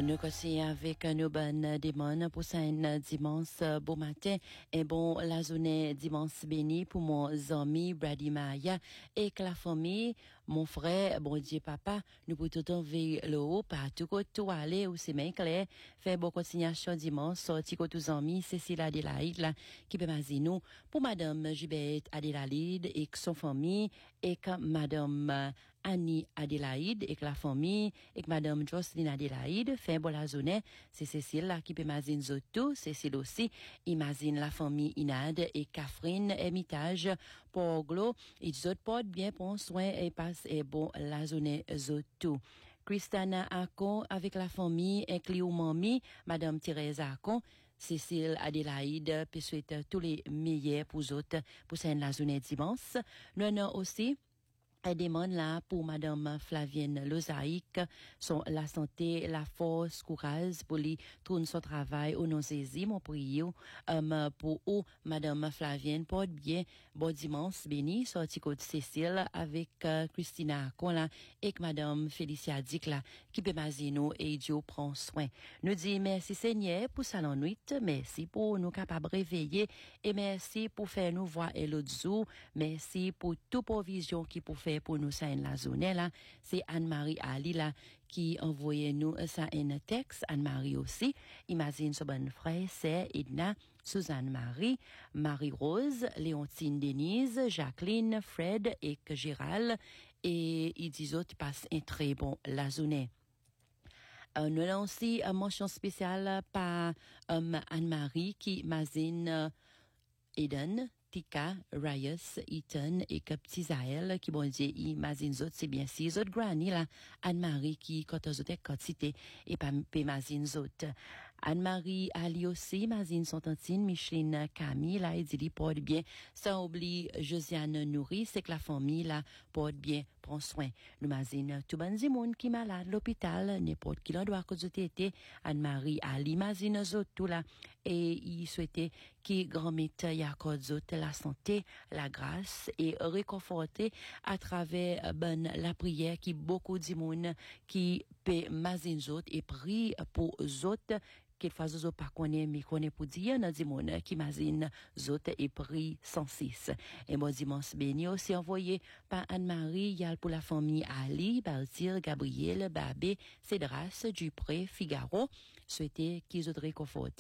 Nous continuons avec nos bonnes démons pour un dimanche bon matin et bon la journée dimanche béni pour mon ami Brady Maya et que la famille, mon frère, bon Dieu papa, nous pour tout enlever le haut par tout côté tout aller où c'est bien clair, faire bon continuation dimanche, sorti que tous amis, Cécile Adélaïde là, qui peut nous pour madame Jubette Adélaïde et que son famille et que madame Annie Adélaïde et que la famille et que madame Jocelyne Adélaïde fait bon la journée c'est Cécile là qui peut imaginer tout Cécile aussi imagine la famille Inad et Catherine Hermitage pour glo ils autres portent bien prendre soin et passe et bon la journée tout Christina Akon avec la famille inclut mamie madame Thérèse Akon Cécile Adélaïde peut souhaiter tous les meilleurs pour autres pour cette la journée dimanche nous avons aussi elle demande là pour madame Flavienne Lozaïque son la santé, la force, courage pour lui tourner son travail au non saisi mon prière pour madame Flavienne porte bien bon dimanche béni sorti côté Cécile avec Christina Conla et madame Félicia Dick là qui peut mazino et Dieu prend soin. Nous dit merci Seigneur pour salon nuit, merci pour nous capables réveiller et merci pour faire nous voir et l'autre jour, merci pour toute provision qui pour faire pour nous ça la journée là c'est Anne-Marie Ali là qui envoyait nous ça un texte Anne-Marie aussi imagine son bon frère c'est Edna Suzanne Marie Marie-Rose Léontine Denise Jacqueline Fred et Gérald et ils disent autres passent un très bon la journée. Nous avons aussi une mention spéciale par Anne-Marie qui imagine Eden Tika, Reyes, Ethan et petit Zaël qui bon Dieu imagine autres c'est bien si autres granny là Anne-Marie qui quand autres quantité et pas imagine autres Anne-Marie Ali aussi imagine son tantine Micheline Camille là il dit porte bien sans oublier Josiane Nourri c'est que la famille là porte bien prend soin nous imagine tout bon monde qui malade l'hôpital n'importe qui l'endroit que vous été Anne-Marie Ali imagine autres tout là et il souhaitait qui grand-mère Yacob autres la santé, la grâce et réconforter à travers la prière qui beaucoup de monde qui peut mazin autres et prie pour autres quelquefois zo pas connaît mais connaît pour dire dans di monde qui mazine autres et prie 106 et bon dimanche béni aussi envoyé par Anne-Marie yal pour la famille Ali Baltir Gabriel Babé Cédras Dupré Figaro souhaiter qu'ils autres réconforter